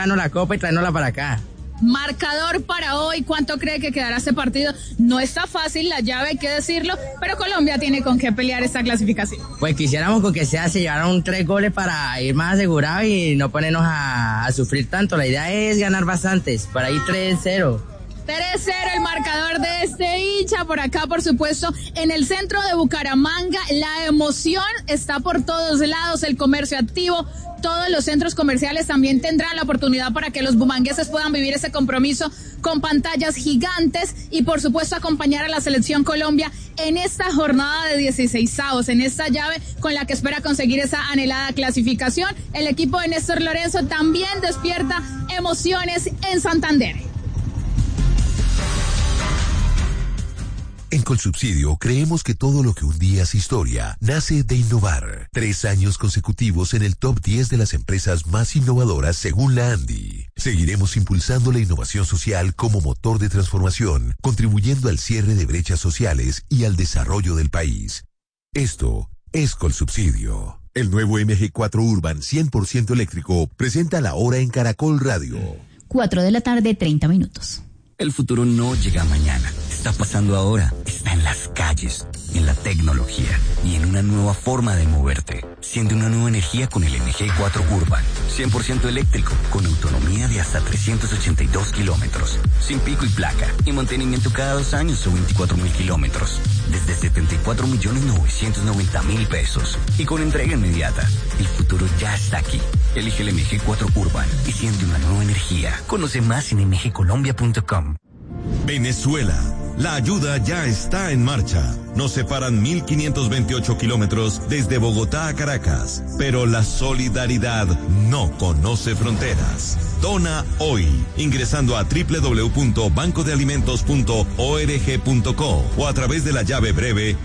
llevarnos la copa y traernosla para acá. Marcador para hoy, ¿cuánto cree que quedará este partido? No está fácil la llave, hay que decirlo, pero Colombia tiene con qué pelear esta clasificación. Pues quisiéramos con que se llevaran 3 goles para ir más asegurados y no ponernos a sufrir tanto. La idea es ganar bastantes, para ir 3-0. 3-0 el marcador de este hincha. Por acá, por supuesto, en el centro de Bucaramanga, la emoción está por todos lados, el comercio activo. Todos los centros comerciales también tendrán la oportunidad para que los bumangueses puedan vivir ese compromiso con pantallas gigantes y, por supuesto, acompañar a la Selección Colombia en esta jornada de 16avos, en esta llave con la que espera conseguir esa anhelada clasificación. El equipo de Néstor Lorenzo también despierta emociones en Santander. En Colsubsidio creemos que todo lo que un día es historia nace de innovar. 3 años consecutivos en el top 10 de las empresas más innovadoras según la ANDI. Seguiremos impulsando la innovación social como motor de transformación, contribuyendo al cierre de brechas sociales y al desarrollo del país. Esto es Colsubsidio. El nuevo MG4 Urban 100% eléctrico presenta la hora en Caracol Radio. 4:30 p.m. El futuro no llega mañana, está pasando ahora, está en las calles, en la tecnología y en una nueva forma de moverte. Siente una nueva energía con el MG4 Urban, 100% eléctrico, con autonomía de hasta 382 kilómetros, sin pico y placa y mantenimiento cada 2 años o 24.000 kilómetros, desde 74.990.000 pesos y con entrega inmediata. El futuro ya está aquí. Elige el MG4 Urban y siente una nueva energía. Conoce más en mgcolombia.com. Venezuela, la ayuda ya está en marcha. Nos separan 1.528 kilómetros desde Bogotá a Caracas, pero la solidaridad no conoce fronteras. Dona hoy, ingresando a www.bancodealimentos.org.co o a través de la llave breve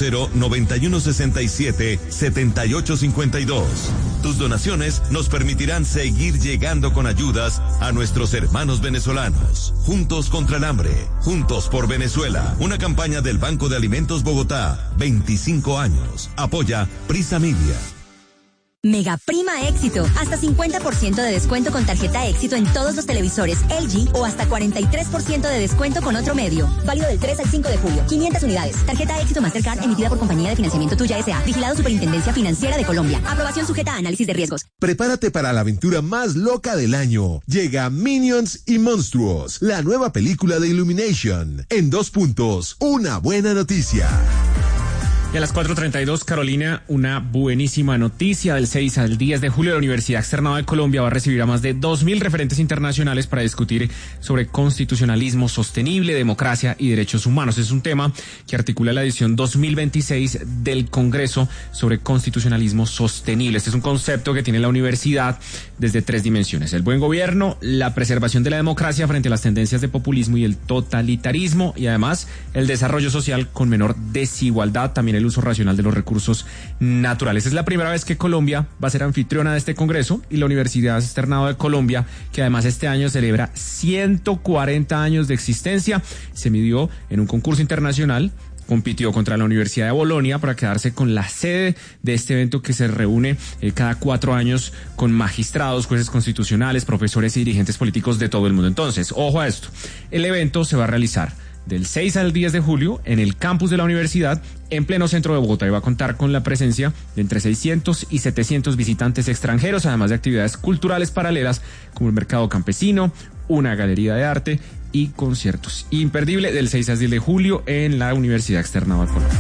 0091677852. Tus donaciones nos permitirán seguir llegando con ayudas a nuestros hermanos venezolanos. Juntos contra el hambre, juntos por Venezuela. Una campaña del Banco de Alimentos Bogotá, 25 años. Apoya Prisa Media. Mega Prima Éxito, hasta 50% de descuento con tarjeta Éxito en todos los televisores LG o hasta 43% de descuento con otro medio. Válido del 3 al 5 de julio. 500 unidades. Tarjeta Éxito Mastercard emitida por Compañía de Financiamiento Tuya S.A. Vigilado Superintendencia Financiera de Colombia. Aprobación sujeta a análisis de riesgos. Prepárate para la aventura más loca del año. Llega Minions y Monstruos, la nueva película de Illumination. En 2 puntos, una buena noticia. Y a las 4:32, Carolina, una buenísima noticia. Del 6 al 10 de julio, la Universidad Externado de Colombia va a recibir a más de 2.000 referentes internacionales para discutir sobre constitucionalismo sostenible, democracia y derechos humanos. Es un tema que articula la edición 2026 del Congreso sobre constitucionalismo sostenible. Este es un concepto que tiene la universidad desde 3 dimensiones: el buen gobierno, la preservación de la democracia frente a las tendencias de populismo y el totalitarismo, y además el desarrollo social con menor desigualdad, también el uso racional de los recursos naturales. Es la primera vez que Colombia va a ser anfitriona de este congreso, y la Universidad Externado de Colombia, que además este año celebra 140 años de existencia, se midió en un concurso internacional, compitió contra la Universidad de Bolonia para quedarse con la sede de este evento que se reúne cada 4 años con magistrados, jueces constitucionales, profesores y dirigentes políticos de todo el mundo. Entonces, ojo a esto, el evento se va a realizar del 6 al 10 de julio en el campus de la universidad, en pleno centro de Bogotá, y va a contar con la presencia de entre 600 y 700 visitantes extranjeros, además de actividades culturales paralelas como el mercado campesino, una galería de arte y conciertos. Imperdible del 6 al 10 de julio en la Universidad Externado de Colombia.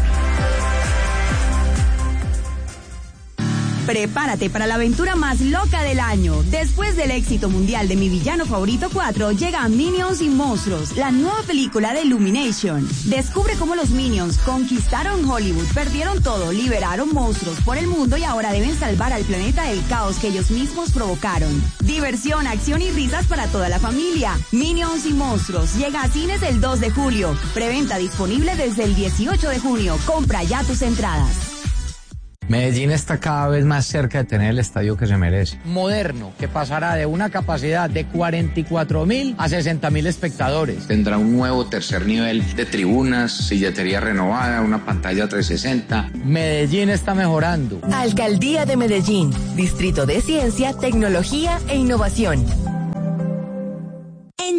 Prepárate para la aventura más loca del año. Después del éxito mundial de Mi Villano Favorito 4, llega Minions y Monstruos, la nueva película de Illumination. Descubre cómo los Minions conquistaron Hollywood, perdieron todo, liberaron monstruos por el mundo y ahora deben salvar al planeta del caos que ellos mismos provocaron. Diversión, acción y risas para toda la familia. Minions y Monstruos llega a cines el 2 de julio. Preventa disponible desde el 18 de junio. Compra ya tus entradas. Medellín está cada vez más cerca de tener el estadio que se merece. Moderno, que pasará de una capacidad de 44.000 a 60.000 espectadores. Tendrá un nuevo tercer nivel de tribunas, silletería renovada, una pantalla 360. Medellín está mejorando. Alcaldía de Medellín, Distrito de Ciencia, Tecnología e Innovación.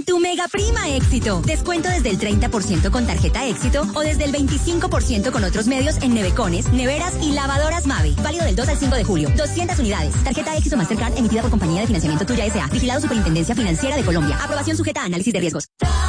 tu mega prima Éxito. Descuento desde el 30% con tarjeta Éxito o desde el 25% con otros medios en nevecones, neveras y lavadoras Mave. Válido del 2 al 5 de julio. 200 unidades. Tarjeta Éxito Mastercard emitida por Compañía de Financiamiento Tuya S.A. Vigilado Superintendencia Financiera de Colombia. Aprobación sujeta a análisis de riesgos.